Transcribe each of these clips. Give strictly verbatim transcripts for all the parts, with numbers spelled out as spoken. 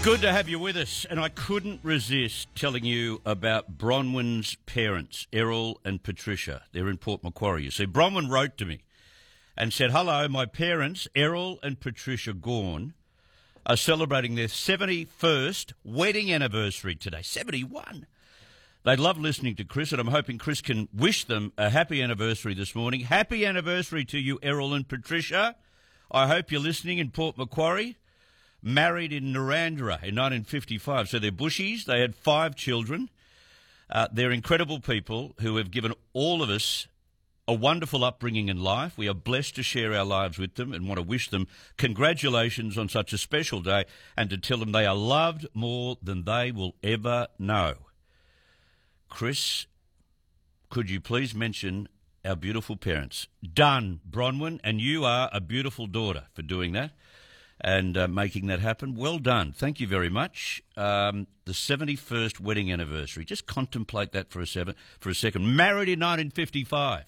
Good to have you with us, and I couldn't resist telling you about Bronwyn's parents, Errol and Patricia. They're in Port Macquarie. You see, Bronwyn wrote to me and said, "Hello, my parents, Errol and Patricia Gawn, are celebrating their seventy-first wedding anniversary today." seventy-one. They love listening to Chris, and I'm hoping Chris can wish them a happy anniversary this morning. Happy anniversary to you, Errol and Patricia. I hope you're listening in Port Macquarie. Married in Narrandera in nineteen fifty-five. So they're bushies. They had five children. Uh, they're incredible people who have given all of us a wonderful upbringing in life. We are blessed to share our lives with them and want to wish them congratulations on such a special day and to tell them they are loved more than they will ever know. Chris, could you please mention our beautiful parents? Done, Bronwyn, and you are a beautiful daughter for doing that and uh, making that happen. Well done. Thank you very much. Um, the seventy-first wedding anniversary. Just contemplate that for a, seven, for a second. Married in nineteen fifty-five.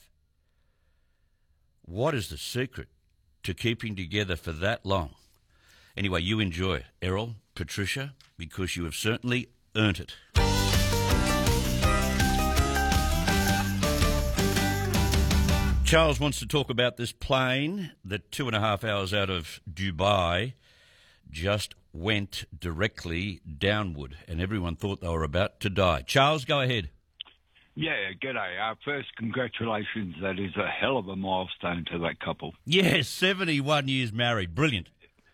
What is the secret to keeping together for that long? Anyway, you enjoy it, Errol, Patricia, because you have certainly earned it. Charles wants to talk about this plane that two and a half hours out of Dubai just went directly downward, and everyone thought they were about to die. Charles, go ahead. Yeah, g'day. Uh, first, congratulations. That is a hell of a milestone to that couple. Yes, seventy-one years married. Brilliant.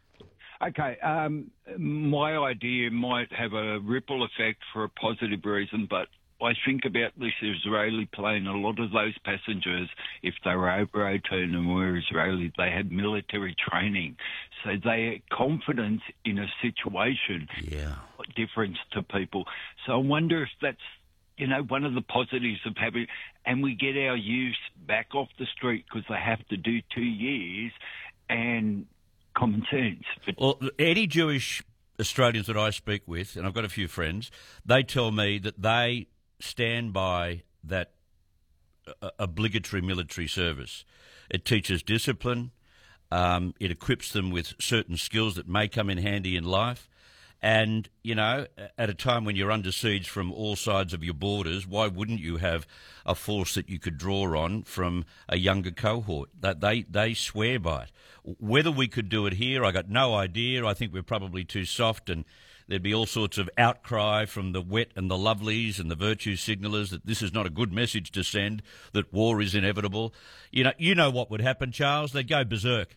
Okay, um, my idea might have a ripple effect for a positive reason, but I think about this Israeli plane. A lot of those passengers, if they were over eighteen and were Israeli, they had military training. So they had confidence in a situation. Yeah. Difference to people. So I wonder if that's, you know, one of the positives of having, and we get our youth back off the street because they have to do two years and common sense. But well, any Jewish Australians that I speak with, and I've got a few friends, they tell me that they stand by that uh, obligatory military service. It teaches discipline. Um, it equips them with certain skills that may come in handy in life. And, you know, at a time when you're under siege from all sides of your borders, why wouldn't you have a force that you could draw on from a younger cohort? That they, they swear by it. Whether we could do it here, I got no idea. I think we're probably too soft, and there'd be all sorts of outcry from the wet and the lovelies and the virtue signallers that this is not a good message to send, that war is inevitable. You know, you know what would happen, Charles. They'd go berserk.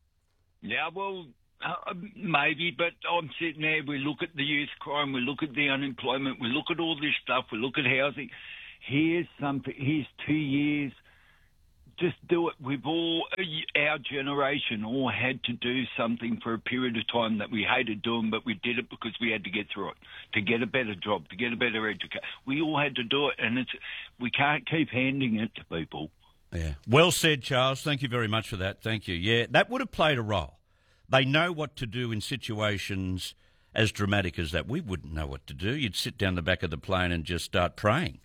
Yeah, well, uh, maybe, but I'm sitting there, we look at the youth crime, we look at the unemployment, we look at all this stuff, we look at housing. Here's something, here's two years. Just do it. We've all, our generation, all had to do something for a period of time that we hated doing, but we did it because we had to get through it, to get a better job, to get a better education. We all had to do it, and it's we can't keep handing it to people. Yeah. Well said, Charles. Thank you very much for that. Thank you. Yeah, that would have played a role. They know what to do in situations as dramatic as that. We wouldn't know what to do. You'd sit down the back of the plane and just start praying.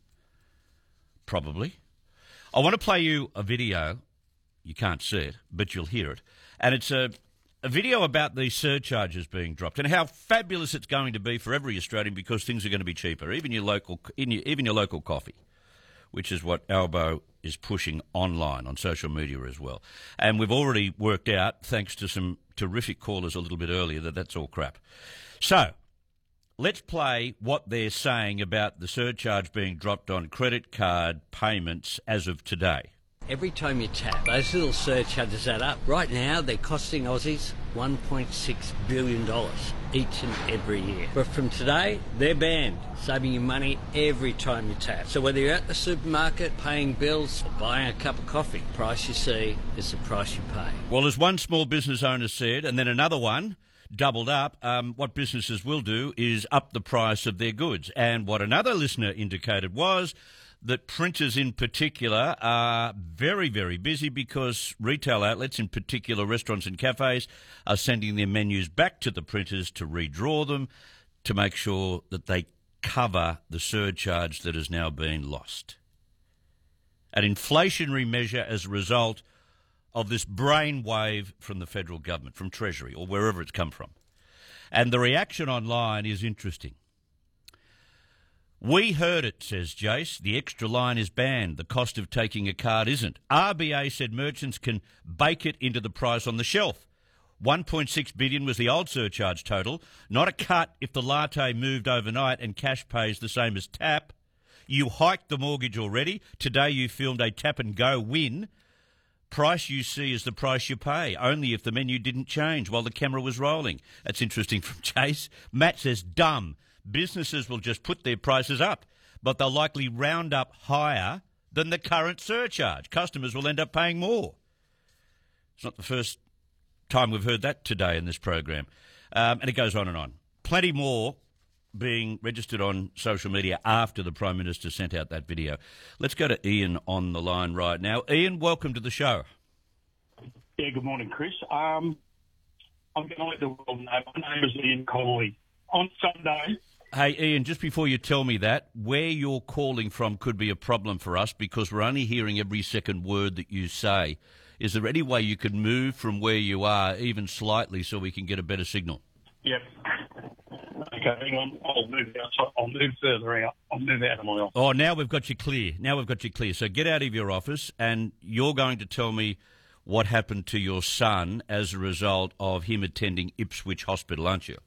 Probably. I want to play you a video. You can't see it, but you'll hear it. And it's a, a video about these surcharges being dropped and how fabulous it's going to be for every Australian because things are going to be cheaper, even your local, even your local coffee, which is what Albo is pushing online on social media as well. And we've already worked out, thanks to some terrific callers a little bit earlier, that that's all crap. So let's play what they're saying about the surcharge being dropped on credit card payments as of today. Every time you tap, those little surcharges add up. Right now, they're costing Aussies one point six billion dollars each and every year. But from today, they're banned, saving you money every time you tap. So whether you're at the supermarket, paying bills, or buying a cup of coffee, the price you see is the price you pay. Well, as one small business owner said, and then another one doubled up, um, what businesses will do is up the price of their goods. And what another listener indicated was that printers in particular are very, very busy because retail outlets, in particular restaurants and cafes, are sending their menus back to the printers to redraw them to make sure that they cover the surcharge that has now been lost. An inflationary measure as a result of this brainwave from the federal government, from Treasury, or wherever it's come from. And the reaction online is interesting. We heard it, says Jace. The extra line is banned. The cost of taking a card isn't. R B A said merchants can bake it into the price on the shelf. one point six billion dollars was the old surcharge total. Not a cut if the latte moved overnight and cash pays the same as tap. You hiked the mortgage already. Today you filmed a tap and go win. Price you see is the price you pay, only if the menu didn't change while the camera was rolling. That's interesting from Chase. Matt says, dumb. Businesses will just put their prices up, but they'll likely round up higher than the current surcharge. Customers will end up paying more. It's not the first time we've heard that today in this program. Um, and it goes on and on. Plenty more being registered on social media after the Prime Minister sent out that video. Let's go to Ian on the line right now. Ian, welcome to the show. Yeah, good morning, Chris. Um, I'm going to let the world know. My name is Ian Coley. On Sunday... Hey, Ian, just before you tell me that, where you're calling from could be a problem for us because we're only hearing every second word that you say. Is there any way you could move from where you are even slightly so we can get a better signal? Yep. Okay, hang on. I'll move out. I'll move further out. I'll move out of my office. Oh, now we've got you clear. Now we've got you clear. So get out of your office and you're going to tell me what happened to your son as a result of him attending Ipswich Hospital, aren't you?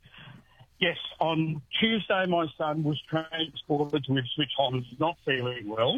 Yes, on Tuesday my son was transported to Ipswich Hospital, not feeling well.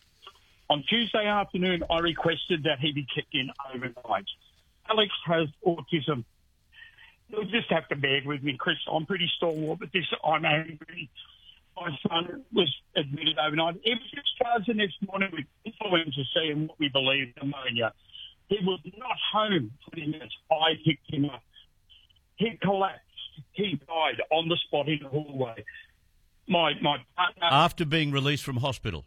On Tuesday afternoon I requested that he be kept in overnight. Alex has autism. You'll just have to bear with me, Chris. I'm pretty stalwart, but this I'm angry. My son was admitted overnight. He was discharged the next morning with influenza C and what we believe pneumonia. He was not home for twenty minutes. I picked him up. He collapsed. He died on the spot in the hallway. My my partner... After being released from hospital?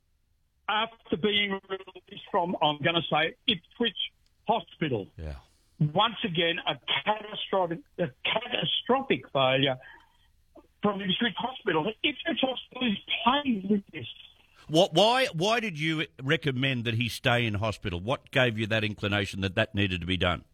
After being released from, I'm going to say, Ipswich Hospital. Yeah. Once again, a catastrophic, a catastrophic failure from Ipswich Hospital. Ipswich Hospital is playing with this. What? Why? Why did you recommend that he stay in hospital? What gave you that inclination that that needed to be done?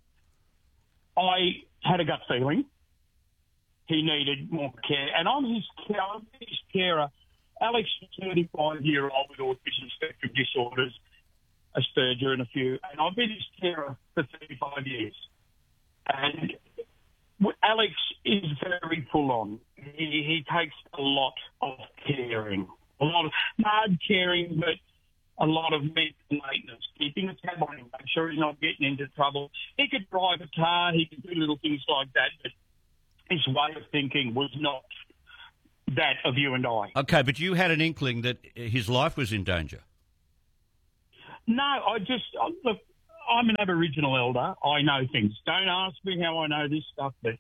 I had a gut feeling he needed more care, and I'm his, I'm his carer. Alex is a thirty-five-year-old with autism spectrum disorders, Asperger and a few, and I've been his carer for thirty-five years. And Alex is very full on. He, he takes a lot of caring, a lot of hard caring, but a lot of mental maintenance, keeping a tab on him, make sure he's not getting into trouble. He could drive a car, he could do little things like that, but his way of thinking was not that of you and I. Okay, but you had an inkling that his life was in danger. No, I just, look, I'm an Aboriginal elder. I know things. Don't ask me how I know this stuff, but...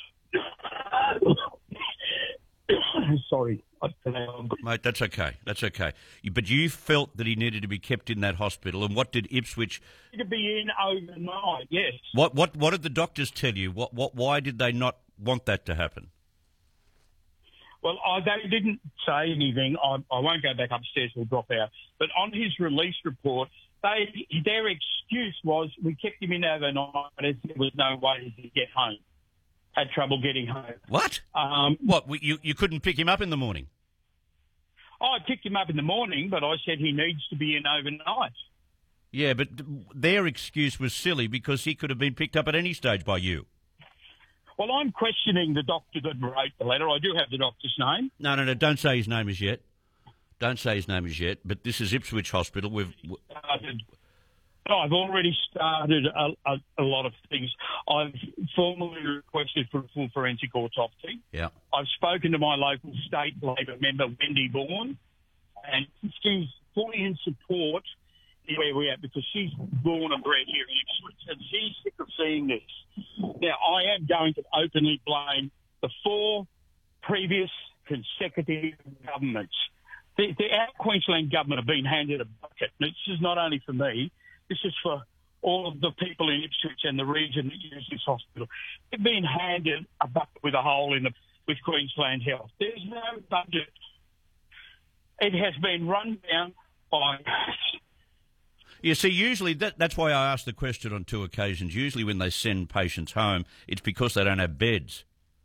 Sorry. Mate, that's okay. That's okay. But you felt that he needed to be kept in that hospital, and what did Ipswich... To be in overnight, yes. What What? What did the doctors tell you? What? What? Why did they not want that to happen? Well, I, they didn't say anything. I, I won't go back upstairs, we'll drop out. But on his release report, they their excuse was we kept him in overnight as there was no way he could get home. Had trouble getting home. What? Um, what? You, you couldn't pick him up in the morning? I picked him up in the morning, but I said he needs to be in overnight. Yeah, but their excuse was silly because he could have been picked up at any stage by you. Well, I'm questioning the doctor that wrote the letter. I do have the doctor's name. No, no, no, don't say his name as yet. Don't say his name as yet, but this is Ipswich Hospital. We've started, I've already started a, a, a lot of things. I've formally requested for a full forensic autopsy. Yeah. I've spoken to my local state Labor member, Wendy Bourne, and she's fully in support where we're at because she's born and bred here in Ipswich, and she's sick of seeing this. Now, I am going to openly blame the four previous consecutive governments. The, the, our Queensland government have been handed a bucket. This is not only for me, this is for all of the people in Ipswich and the region that use this hospital. They've been handed a bucket with a hole in it with Queensland Health. There's no budget. It has been run down by... You see, usually that, that's why I asked the question on two occasions. Usually when they send patients home, it's because they don't have beds.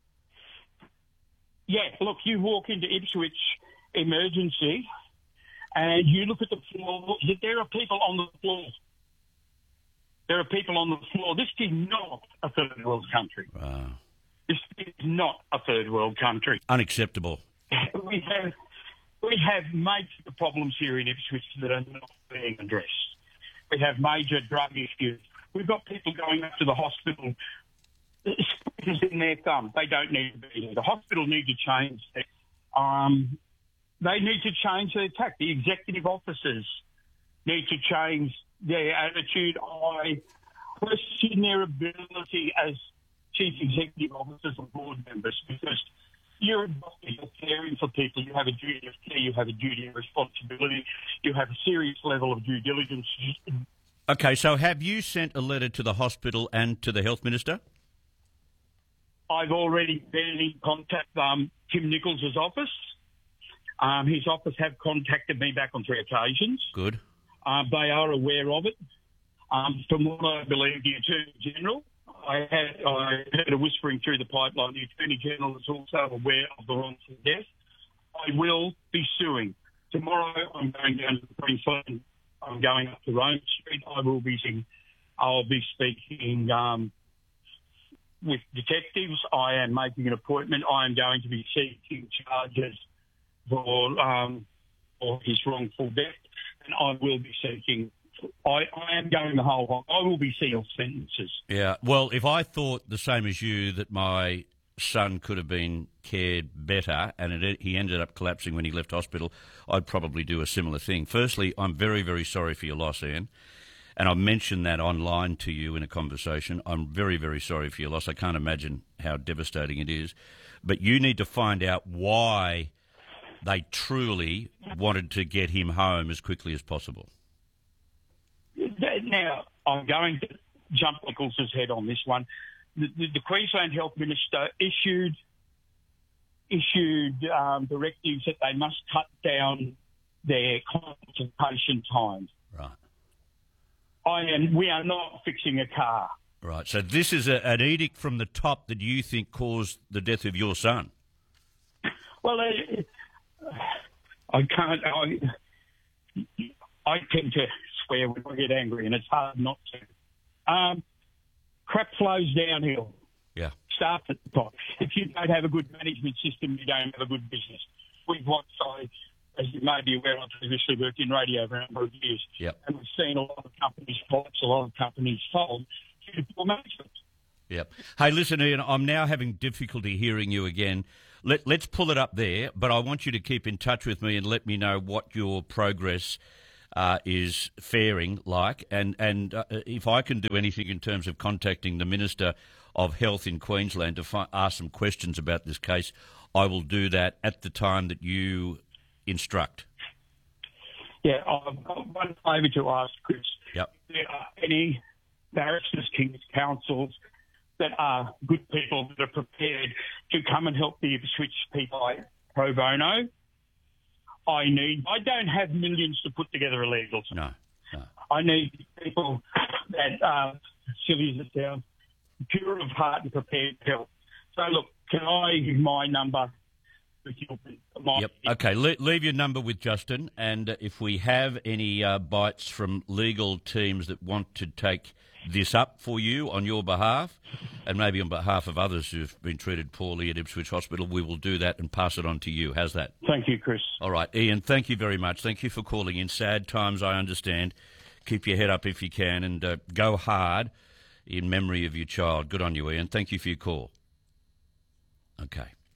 Yeah, look, you walk into Ipswich Emergency and you look at the floor, there are people on the floor. There are people on the floor. This is not a third world country. Wow. This is not a third world country. Unacceptable. We have we have major problems here in Ipswich that are not being addressed. We have major drug issues. We've got people going up to the hospital in their thumb. They don't need to be there. The hospital need to change. Um, they need to change their tack. The executive officers need to change their attitude. I question their ability as chief executive officers and board members, because you're a doctor, you're caring for people, you have a duty of care, you have a duty of responsibility, you have a serious level of due diligence. Okay, so have you sent a letter to the hospital and to the Health Minister? I've already been in contact um, Tim Nichols' office. Um, his office have contacted me back on three occasions. Good. Um, they are aware of it. Um, from what I believe, the Attorney General, I had I heard a whispering through the pipeline. The Attorney General is also aware of the wrongful death. I will be suing. Tomorrow I'm going down to Queensland. I'm going up to Rome Street. I will be seeing, I'll be speaking um, with detectives. I am making an appointment. I am going to be seeking charges for um, for his wrongful death, and I will be seeking. I, I am going the whole hog. I will be sealed sentences. Yeah. Well, if I thought the same as you that my son could have been cared better and it, he ended up collapsing when he left hospital, I'd probably do a similar thing. Firstly, I'm very, very sorry for your loss, Ian. And I mentioned that online to you in a conversation. I'm very, very sorry for your loss. I can't imagine how devastating it is. But you need to find out why they truly wanted to get him home as quickly as possible. Now, I'm going to jump Nichols' head on this one. The, the, the Queensland Health Minister issued issued um, directives that they must cut down their consultation times. Right. I am. We are not fixing a car. Right. So this is a, an edict from the top that you think caused the death of your son. Well, uh, I can't. I, I tend to swear when I get angry, and it's hard not to. Um, crap flows downhill. Yeah. Starts at the top. If you don't have a good management system, you don't have a good business. We've watched, I, as you may be aware, I've previously worked in radio for a number of years. Yep. And we've seen a lot of companies collapse, a lot of companies fold due to poor management. Yep. Hey, listen, Ian, I'm now having difficulty hearing you again. Let, let's pull it up there, but I want you to keep in touch with me and let me know what your progress uh, is faring like. And, and uh, if I can do anything in terms of contacting the Minister of Health in Queensland to fi- ask some questions about this case, I will do that at the time that you instruct. Yeah, I've got one favour to ask, Chris. Yep. If there are any barristers, kings, councils that are good people that are prepared to come and help the Ipswich people pro bono, I need. I don't have millions to put together a legal team. No, no. I need people that, uh, silly as it sounds, pure of heart and prepared to help. So, look, can I give my number? My Yep. Okay, Le- leave your number with Justin, and uh, if we have any uh, bites from legal teams that want to take this up for you on your behalf, and maybe on behalf of others who've been treated poorly at Ipswich Hospital, we will do that and pass it on to you. How's that? Thank you, Chris. All right, Ian, thank you very much. Thank you for calling in. Sad times, I understand. Keep your head up if you can, and uh, go hard in memory of your child. Good on you, Ian. Thank you for your call. Okay.